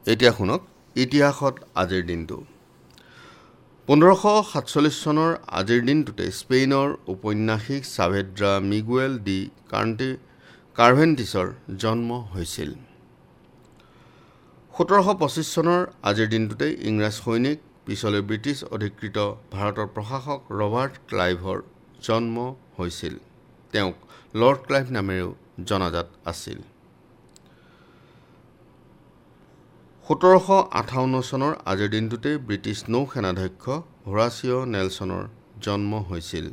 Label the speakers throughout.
Speaker 1: এতিয়া শুনক ইতিহাসত আজিৰ দিনটো 1547 চনৰ আজিৰ দিনটোতে স্পেইনৰ ঔপন্যাসিক সাভেদ্ৰা মিগুয়েল ডি কাৰ্ভেণ্টিছৰ জন্ম হৈছিল 1725 চনৰ আজিৰ দিনটোতে ইংৰাজ সৈনিক পিছলৈ ব্ৰিটিছ অধিকৃত ভাৰতৰ প্ৰশাসক ৰবাৰ্ট ক্লাইভৰ জন্ম হৈছিল তেওঁক লৰ্ড ক্লাইভ নামেৰেও জনাজাত আছিল 1758 চনৰ আজিৰ দিনটোতে ব্ৰিটিছ নৌ সেনাধ্যক্ষ হোৰাচিঅ নেলছনৰ জন্ম হৈছিল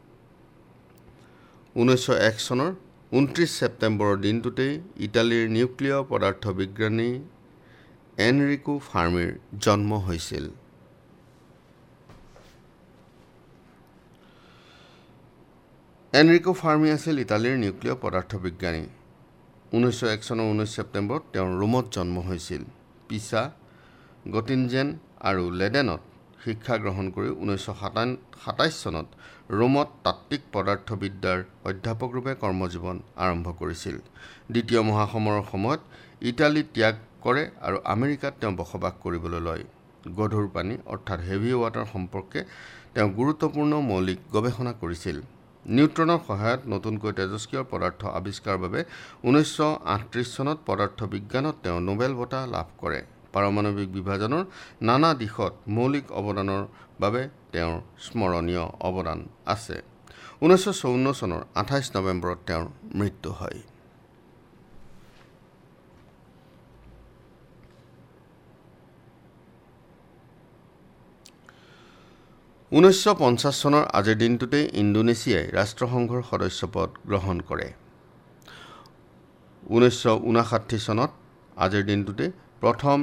Speaker 1: 1901 চনৰ 29 ছেপ্টেম্বৰৰ দিনটোতে ইটালীৰ নিউক্লিয়াৰ পদাৰ্থ বিজ্ঞানী এনৰিকো ফাৰ্মিৰ জন্ম হৈছিল এনৰিকো ফাৰ্মি আছিল ইটালীৰ নিউক্লিয়াৰ পদাৰ্থ বিজ্ঞানী 1901 চনৰ 19 ছেপ্টেম্বৰত তেওঁৰ ৰোমত জন্ম হৈছিল পিছা গটিনজেন আৰু লেডেনত শিক্ষা গ্ৰহণ কৰি 1927 চনত ৰোমত তাত্ত্বিক পদাৰ্থবিদ্যাৰ অধ্যাপক ৰূপে কৰ্মজীৱন আৰম্ভ কৰিছিল দ্বিতীয় মহাসমৰৰ সময়ত ইটালী ত্যাগ কৰে আৰু আমেৰিকাত তেওঁ বসবাস কৰিবলৈ লয় গধুৰ পানী অৰ্থাৎ হেভি ৱাটাৰ সম্পৰ্কে তেওঁ গুৰুত্বপূৰ্ণ মৌলিক গৱেষণা কৰিছিল নিউট্ৰনৰ সহায়ত নতুনকৈ তেজস্ক্ৰিয় পদাৰ্থ আৱিষ্কাৰৰ বাবে 1938 চনত পদাৰ্থ বিজ্ঞানত তেওঁ নোবেল বঁটা লাভ কৰে পাৰমাণৱিক বিভাজনৰ নানা দিশত মৌলিক অৱদানৰ বাবে তেওঁৰ স্মৰণীয় অৱদান আছে 1954 চনৰ 28 নৱেম্বৰত তেওঁৰ মৃত্যু হয় 1950 চনৰ আজিৰ দিনটোতে ইণ্ডোনেছিয়াই ৰাষ্ট্ৰসংঘৰ সদস্যপদ গ্ৰহণ কৰে 1959 চনত আজিৰ দিনটোতে প্ৰথম